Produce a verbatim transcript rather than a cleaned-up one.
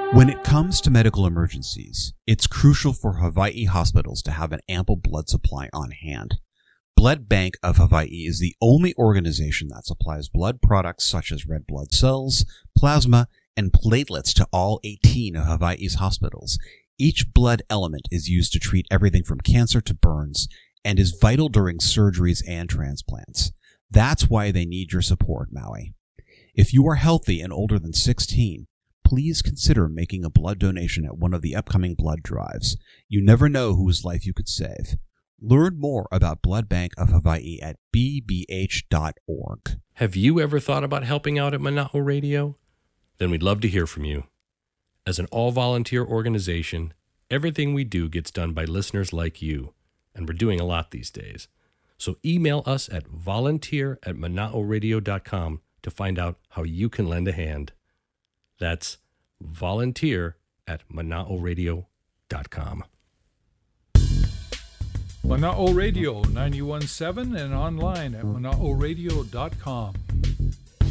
When it comes to medical emergencies, it's crucial for Hawaii hospitals to have an ample blood supply on hand. Blood Bank of Hawaii is the only organization that supplies blood products such as red blood cells, plasma, and platelets to all eighteen of Hawaii's hospitals. Each blood element is used to treat everything from cancer to burns and is vital during surgeries and transplants. That's why they need your support, Maui. If you are healthy and older than sixteen, please consider making a blood donation at one of the upcoming blood drives. You never know whose life you could save. Learn more about Blood Bank of Hawaii at b b h dot org. Have you ever thought about helping out at Mana'o Radio? Then we'd love to hear from you. As an all-volunteer organization, everything we do gets done by listeners like you, and we're doing a lot these days. So email us at volunteer at mana'o radio dot com to find out how you can lend a hand. That's volunteer at mana'o radio dot com. Mana'o Radio ninety-one point seven and online at mana'o radio dot com.